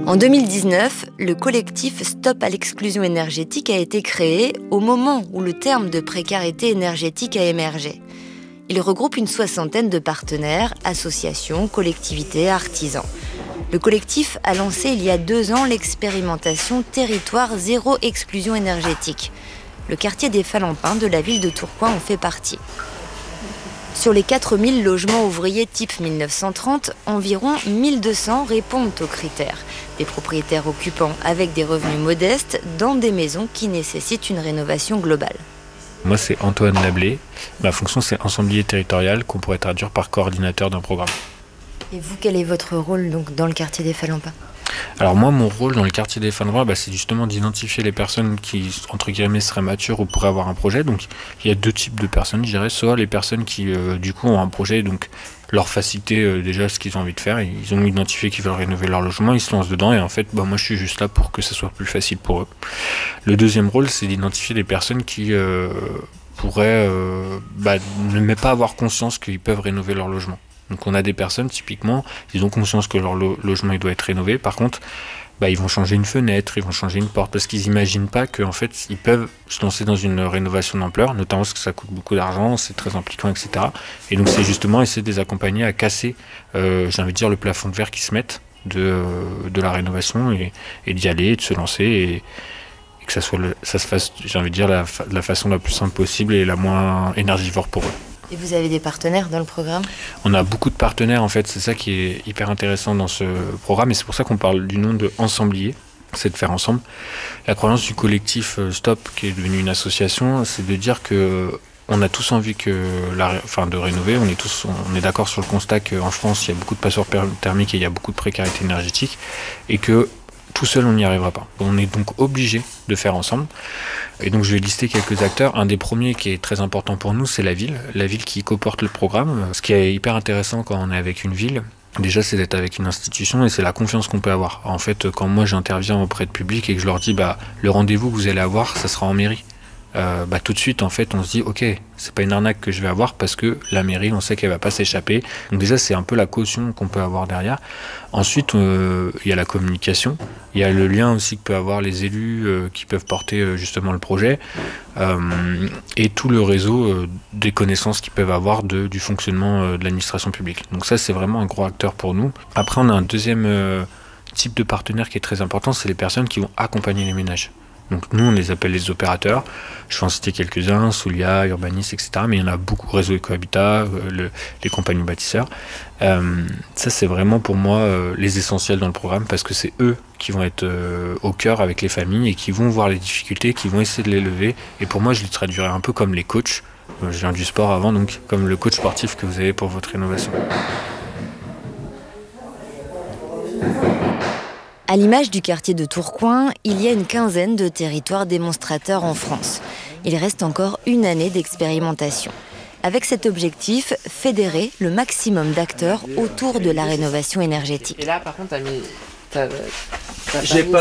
En 2019, le collectif Stop à l'exclusion énergétique a été créé au moment où le terme de précarité énergétique a émergé. Il regroupe une soixantaine de partenaires, associations, collectivités, artisans. Le collectif a lancé il y a 2 ans l'expérimentation Territoire zéro exclusion énergétique. Le quartier des Falampins de la ville de Tourcoing en fait partie. Sur les 4000 logements ouvriers type 1930, environ 1200 répondent aux critères. Des propriétaires occupants avec des revenus modestes dans des maisons qui nécessitent une rénovation globale. Moi, c'est Antoine Lablé. Ma fonction, c'est ensemblier territorial, qu'on pourrait traduire par coordinateur d'un programme. Et vous, quel est votre rôle donc, dans le quartier des Falampins ? Alors moi, mon rôle dans le quartier des Falampins, c'est justement d'identifier les personnes qui, entre guillemets, seraient matures ou pourraient avoir un projet. Donc il y a 2 types de personnes, je dirais. Soit les personnes qui, du coup, ont un projet, donc leur faciliter déjà ce qu'ils ont envie de faire. Ils ont identifié qu'ils veulent rénover leur logement, ils se lancent dedans et en fait, moi je suis juste là pour que ça soit plus facile pour eux. Le deuxième rôle, c'est d'identifier les personnes qui pourraient ne même pas avoir conscience qu'ils peuvent rénover leur logement. Donc on a des personnes, typiquement, ils ont conscience que leur logement il doit être rénové. Par contre, ils vont changer une fenêtre, ils vont changer une porte, parce qu'ils n'imaginent pas qu'en fait, ils peuvent se lancer dans une rénovation d'ampleur, notamment parce que ça coûte beaucoup d'argent, c'est très impliquant, etc. Et donc c'est justement essayer de les accompagner à casser, j'ai envie de dire, le plafond de verre qui se mette de la rénovation et d'y aller, de se lancer et que ça se fasse, j'ai envie de dire, de la façon la plus simple possible et la moins énergivore pour eux. Et vous avez des partenaires dans le programme ? On a beaucoup de partenaires en fait, c'est ça qui est hyper intéressant dans ce programme et c'est pour ça qu'on parle du nom de ensemblier, c'est de faire ensemble. La croyance du collectif Stop, qui est devenu une association, c'est de dire que on a tous envie de rénover, on est d'accord sur le constat qu'en France il y a beaucoup de passoires thermiques et il y a beaucoup de précarité énergétique et que tout seul, on n'y arrivera pas. On est donc obligé de faire ensemble. Et donc, je vais lister quelques acteurs. Un des premiers qui est très important pour nous, c'est la ville qui coporte le programme. Ce qui est hyper intéressant quand on est avec une ville, déjà, c'est d'être avec une institution et c'est la confiance qu'on peut avoir. En fait, quand moi, j'interviens auprès de public et que je leur dis, le rendez-vous que vous allez avoir, ça sera en mairie. Tout de suite, en fait, on se dit, ok, c'est pas une arnaque que je vais avoir parce que la mairie, on sait qu'elle va pas s'échapper. Donc déjà, c'est un peu la caution qu'on peut avoir derrière. Ensuite, il y a la communication. Il y a le lien aussi que peuvent avoir les élus qui peuvent porter justement le projet et tout le réseau des connaissances qu'ils peuvent avoir du fonctionnement de l'administration publique. Donc ça, c'est vraiment un gros acteur pour nous. Après, on a un deuxième type de partenaire qui est très important, c'est les personnes qui vont accompagner les ménages. Donc nous, on les appelle les opérateurs. Je vais en citer quelques-uns, Soulia, Urbanis, etc. Mais il y en a beaucoup, Réseau Ecohabitat, les compagnies bâtisseurs. Ça, c'est vraiment pour moi les essentiels dans le programme parce que c'est eux qui vont être au cœur avec les familles et qui vont voir les difficultés, qui vont essayer de les lever. Et pour moi, je les traduirais un peu comme les coachs. Je viens du sport avant, donc comme le coach sportif que vous avez pour votre rénovation. À l'image du quartier de Tourcoing, il y a une quinzaine de territoires démonstrateurs en France. Il reste encore 1 année d'expérimentation. Avec cet objectif, fédérer le maximum d'acteurs autour de la rénovation énergétique. Et là, par contre, t'as mis...